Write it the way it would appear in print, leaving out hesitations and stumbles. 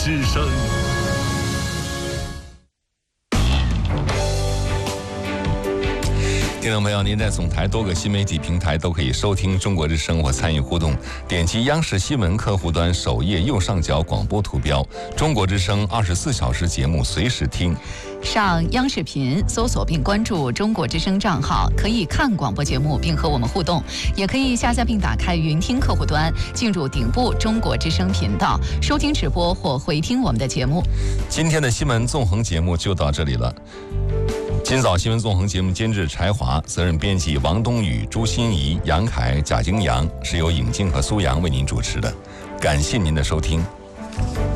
之声。听众朋友，您在总台多个新媒体平台都可以收听中国之声或参与互动。点击央视新闻客户端首页右上角广播图标，中国之声24小时节目随时听。 上央视频搜索并关注中国之声账号，可以看广播节目并和我们互动，也可以下载并打开云听客户端，进入顶部中国之声频道，收听直播或回听我们的节目。 今天的新闻纵横节目就到这里了。今早新闻纵横节目监制柴华，责任编辑王冬雨、朱欣怡、杨凯、贾京阳，是由尹静和苏阳为您主持的。感谢您的收听。